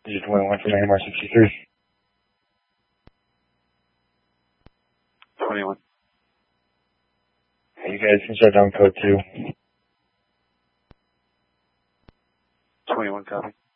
Digit 21 from AMR 63. 21. You guys can shut down code 2. 21 copy.